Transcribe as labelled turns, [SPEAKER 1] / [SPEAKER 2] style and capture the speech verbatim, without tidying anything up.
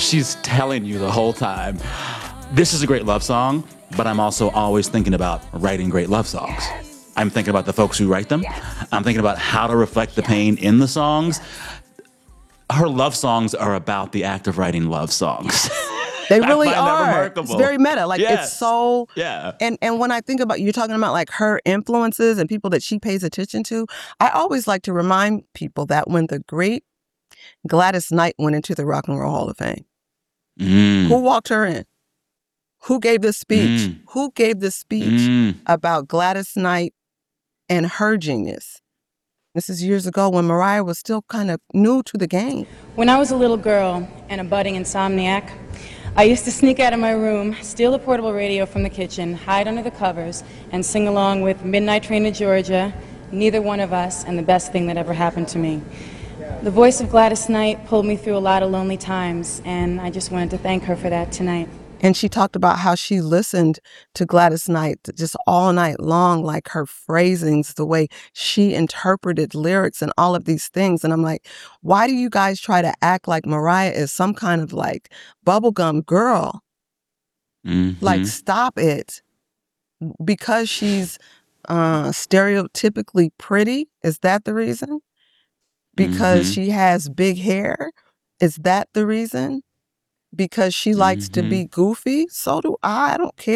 [SPEAKER 1] she's telling you the whole time, this is a great love song, but I'm also always thinking about writing great love songs. Yes. I'm thinking about the folks who write them. Yes. I'm thinking about how to reflect the yes. pain in the songs. Yes. Her love songs are about the act of writing love songs.
[SPEAKER 2] They really are. It's very meta. Like,
[SPEAKER 1] yes.
[SPEAKER 2] it's so...
[SPEAKER 1] Yeah.
[SPEAKER 2] And, and when I think about... You're talking about, like, her influences and people that she pays attention to, I always like to remind people that when the great Gladys Knight went into the Rock and Roll Hall of Fame,
[SPEAKER 1] mm.
[SPEAKER 2] who walked her in? Who gave this speech?
[SPEAKER 1] Mm.
[SPEAKER 2] Who gave this speech
[SPEAKER 1] mm.
[SPEAKER 2] about Gladys Knight and her genius? This is years ago when Mariah was still kind of new to the game.
[SPEAKER 3] When I was a little girl and a budding insomniac, I used to sneak out of my room, steal a portable radio from the kitchen, hide under the covers, and sing along with Midnight Train to Georgia, Neither One of Us, and The Best Thing That Ever Happened to Me. The voice of Gladys Knight pulled me through a lot of lonely times, and I just wanted to thank her for that tonight.
[SPEAKER 2] And she talked about how she listened to Gladys Knight just all night long, like her phrasings, the way she interpreted lyrics and all of these things. And I'm like, why do you guys try to act like Mariah is some kind of like bubblegum girl?
[SPEAKER 1] Mm-hmm.
[SPEAKER 2] Like, stop it. Because she's uh, stereotypically pretty, is that the reason? Because
[SPEAKER 1] mm-hmm.
[SPEAKER 2] she has big hair, is that the reason? Because she likes
[SPEAKER 1] mm-hmm.
[SPEAKER 2] to be goofy? So do I. I don't care.